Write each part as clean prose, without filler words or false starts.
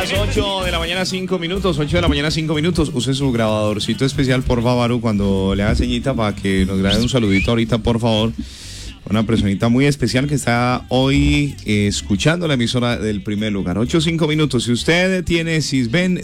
las 8 de la mañana, 5 minutos. 8 de la mañana, 5 minutos. Use su grabadorcito especial, por favor, cuando le haga ceñita para que nos grabe un saludito ahorita, por favor. Una personita muy especial que está hoy escuchando la emisora del Primer Lugar. 8 o 5 minutos. Si usted tiene Sisbén,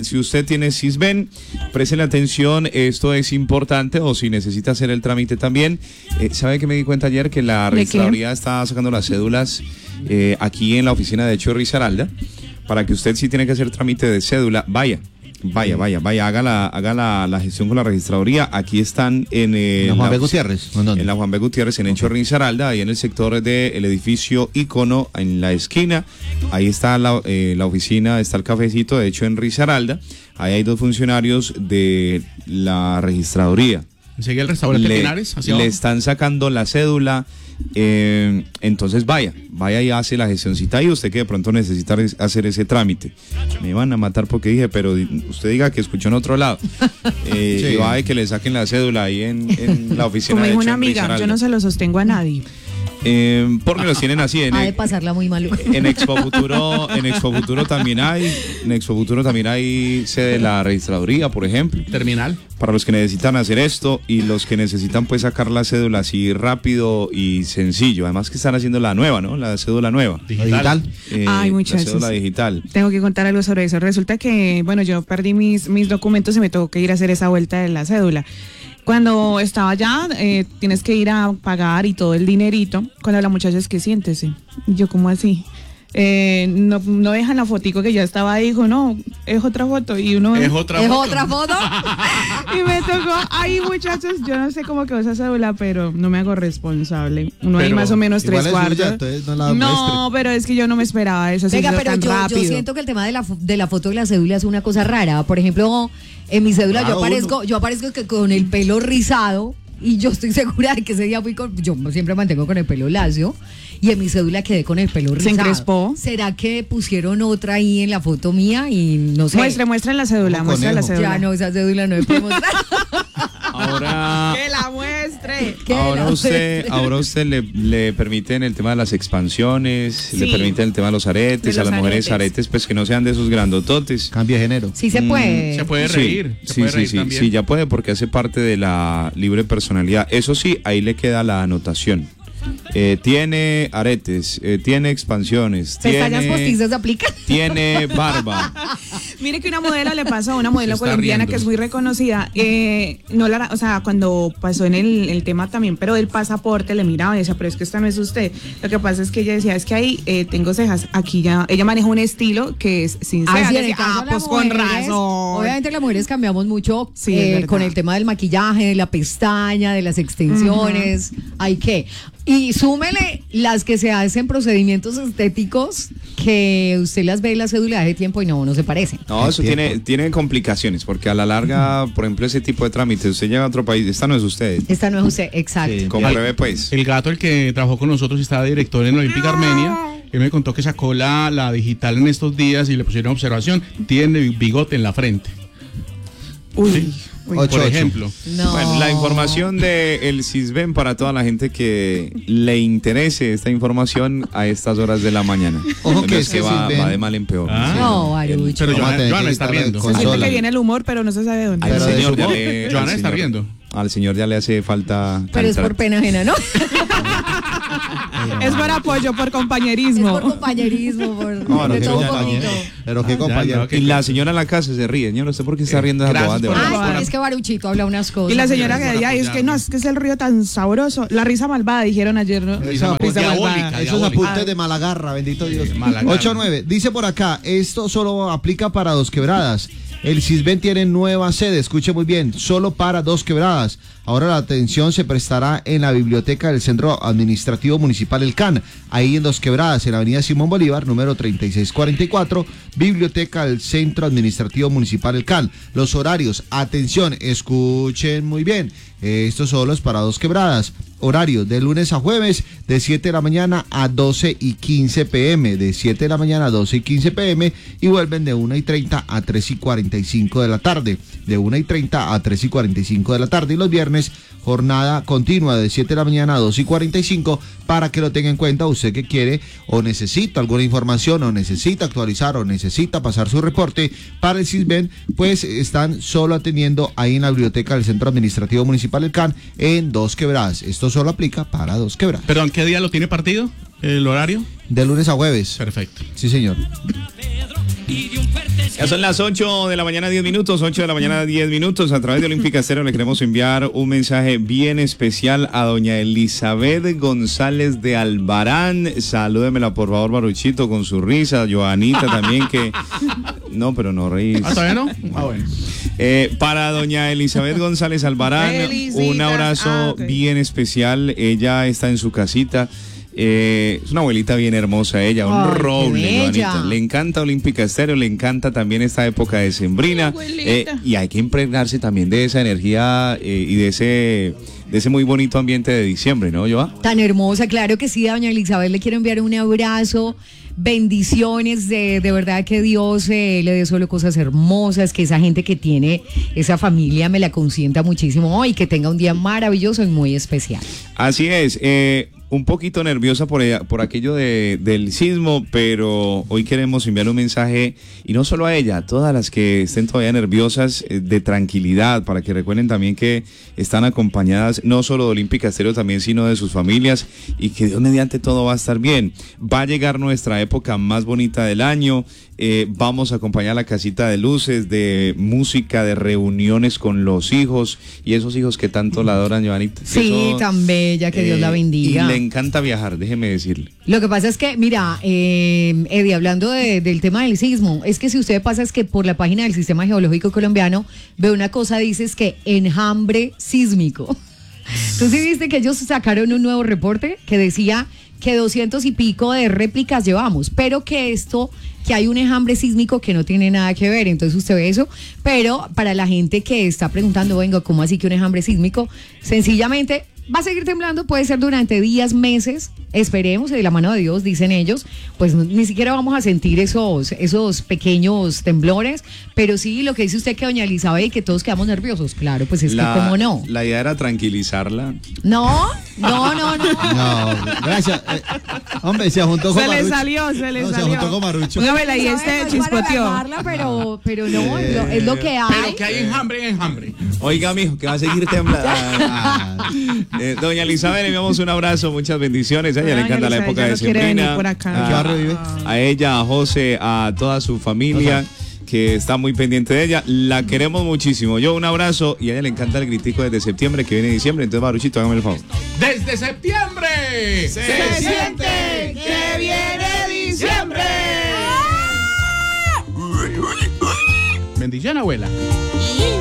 préstele atención, esto es importante, o si necesita hacer el trámite también. ¿Sabe que me di cuenta ayer? Que la registraduría está sacando las cédulas aquí en la oficina de Hecho Risaralda. Para que usted, si tiene que hacer trámite de cédula, vaya, haga la gestión con la registraduría. Aquí están en la Juan B. Gutiérrez. En la Juan B. Gutiérrez, en Hecho Risaralda, ahí en el sector del edificio Ícono, en la esquina. Ahí está la oficina, está el cafecito de Hecho en Risaralda. Ahí hay dos funcionarios de la registraduría. ¿Sigue el restaurante Pinares? Le están sacando la cédula. Entonces vaya y hace la gestioncita ahí, usted que de pronto necesita hacer ese trámite. Me van a matar porque dije, pero usted diga que escuchó en otro lado. Sí. Y vaya que le saquen la cédula ahí en la oficina. Como dijo una amiga, yo no se lo sostengo a nadie. Porque los tienen así ha de pasarla muy mal. En Expo Futuro también hay sede de la registraduría, por ejemplo, terminal, para los que necesitan hacer esto y los que necesitan pues sacar la cédula así rápido y sencillo. Además que están haciendo la nueva, ¿no? La cédula nueva digital. Ay, muchachos, la cédula digital. Tengo que contar algo sobre eso. Resulta que, bueno, yo perdí mis documentos y me tuvo que ir a hacer esa vuelta de la cédula. Cuando estaba allá, tienes que ir a pagar y todo el dinerito. Cuando la muchacha es que siéntese. Y yo, ¿cómo así? No dejan la fotico que ya estaba ahí, dijo, no, es otra foto. Y uno, ¿Es otra foto? Y me tocó, ay, muchachos, yo no sé cómo quedó esa cédula, pero no me hago responsable. Uno ahí más o menos 3/4. No, pero es que yo no me esperaba eso. Venga, pero yo siento que el tema de la foto de la cédula es una cosa rara. Por ejemplo, en mi cédula yo aparezco que con el pelo rizado, y yo estoy segura de que ese día yo siempre mantengo con el pelo lacio, y en mi cédula quedé con el pelo rizado. ¿Se encrespó? ¿Será que pusieron otra ahí en la foto mía y no sé? Muestre la cédula, Ya no, esa cédula no me puede mostrar. Ahora que la muestre. Ahora usted le permiten el tema de las expansiones, sí, le permiten el tema de los aretes, a las mujeres aretes pues que no sean de esos grandototes. Cambia de género. Sí se puede. Se puede reír. Sí, ya puede, porque hace parte de la libre personalidad. Eso sí, ahí le queda la anotación. Tiene aretes, tiene expansiones, pestañas postizas aplican, tiene barba. Mire que una modelo le pasó, una modelo colombiana que es muy reconocida, cuando pasó en el tema también, pero del pasaporte le miraba y decía, pero es que esta no es usted. Lo que pasa es que ella decía, es que ahí tengo cejas, aquí ya, ella maneja un estilo que es sin cejas. Pues con razón. Obviamente las mujeres cambiamos mucho con el tema del maquillaje, de la pestaña, de las extensiones, hay que... Y súmele las que se hacen procedimientos estéticos que usted las ve en la cédula de tiempo y no se parecen. No, eso tiene complicaciones, porque a la larga, por ejemplo, ese tipo de trámites, usted llega a otro país, esta no es usted. Esta no es usted, exacto. Sí, compruebe pues. El gato, el que trabajó con nosotros y estaba director en la Olímpica Armenia, él me contó que sacó la digital en estos días y le pusieron observación, tiene bigote en la frente. Uy. ¿Sí? Por ejemplo. No. Bueno, la información del Sisbén para toda la gente que le interese esta información a estas horas de la mañana. Ojo que es que va de mal en peor. No, Baruch. Pero Joana está riendo. Se siente que viene el humor, pero no se sabe dónde. Joana está riendo. Al señor ya le hace falta. Pero es por pena ajena, ¿no? Es por apoyo, por compañerismo. Es por compañerismo, Pero qué compañero. Y la señora en la casa se ríe, señor, ¿usted por qué está riendo esa bobada de verdad? Es que Baruchito habla unas cosas. Y la señora que decía, es que es el río tan sabroso. La risa malvada, dijeron ayer, ¿no? Risa malvada. Esos apuntes de Malagarra, bendito Dios. 8-9, dice por acá, esto solo aplica para Dos Quebradas. El Sisbén tiene nueva sede, escuche muy bien, solo para Dos Quebradas. Ahora la atención se prestará en la biblioteca del Centro Administrativo Municipal El CAN, ahí en Dos Quebradas, en la avenida Simón Bolívar, número 3644, biblioteca del Centro Administrativo Municipal El CAN. Los horarios, atención, escuchen muy bien, esto solo es para Dos Quebradas. horario de lunes a jueves, de 7 de la mañana a 12:15 p.m., de 7 de la mañana a 12:15 p.m. y vuelven de 1:30 a 3:45 de la tarde, de 1:30 a 3:45 de la tarde, y los viernes jornada continua de 7 de la mañana a 2:45, para que lo tenga en cuenta usted que quiere o necesita alguna información o necesita actualizar o necesita pasar su reporte para el Sisbén, pues están solo atendiendo ahí en la biblioteca del Centro Administrativo Municipal del CAN en Dos Quebradas. Esto solo aplica para Dos Quebradas. Perdón, ¿qué día lo tiene partido? ¿El horario? De lunes a jueves. Perfecto. Sí, señor. Ya son las 8 de la mañana 10 minutos, 8 de la mañana 10 minutos. A través de Olímpica Estéreo le queremos enviar un mensaje bien especial a doña Elizabeth González de Albarán. Salúdemela por favor, Baruchito, con su risa. Joanita también, que... No, pero no reís. ¿Ah, todavía no? Ah, bueno. Para doña Elizabeth González Albarán, un abrazo bien especial. Ella está en su casita. Es una abuelita bien hermosa ella, un roble, Joanita. Le encanta Olímpica Estéreo, le encanta también esta época decembrina, y hay que impregnarse también de esa energía y de ese muy bonito ambiente de diciembre, ¿no, Joa? Tan hermosa, claro que sí, doña Elizabeth, le quiero enviar un abrazo. Bendiciones, de verdad que Dios le dé solo cosas hermosas, que esa gente que tiene esa familia me la consienta muchísimo hoy, que tenga un día maravilloso y muy especial. Así es, un poquito nerviosa por aquello del sismo, pero hoy queremos enviar un mensaje, y no solo a ella, a todas las que estén todavía nerviosas, de tranquilidad, para que recuerden también que están acompañadas no solo de Olímpica Estéreo también, sino de sus familias, y que Dios mediante todo va a estar bien. Va a llegar nuestra época más bonita del año. Vamos a acompañar la casita de luces, de música, de reuniones con los hijos, y esos hijos que tanto la adoran, Joanita. Sí, tan bella, que Dios la bendiga. Y le encanta viajar, déjeme decirle. Lo que pasa es que, mira, Eddie, hablando del tema del sismo, es que si usted pasa es que por la página del Sistema Geológico Colombiano ve una cosa, dices que enjambre sísmico. ¿Tú sí viste que ellos sacaron un nuevo reporte que decía que 200 y pico de réplicas llevamos, pero que hay un enjambre sísmico que no tiene nada que ver? Entonces usted ve eso, pero para la gente que está preguntando, venga, ¿cómo así que un enjambre sísmico? Sencillamente va a seguir temblando, puede ser durante días, meses, esperemos, de la mano de Dios, dicen ellos, pues ni siquiera vamos a sentir esos pequeños temblores, pero sí, lo que dice usted, que doña Elizabeth, que todos quedamos nerviosos, claro, pues es que cómo no. La idea era tranquilizarla. No, gracias. Hombre, se juntó con Se Marucho. le salió. Se juntó con Marucho. Póngamela ahí, chispoteó. Pero no, es lo que hay. Pero que hay enjambre. Oiga, mijo, que va a seguir temblando. Doña Elizabeth, le enviamos un abrazo, muchas bendiciones. A ella le encanta la época de sembrina. A ella, a José, a toda su familia, que está muy pendiente de ella. La queremos muchísimo. Yo un abrazo, y a ella le encanta el gritico desde septiembre, que viene diciembre. Entonces, Baruchito, hágame el favor. ¡Desde septiembre! ¡Se siente que viene diciembre! Bendición, abuela.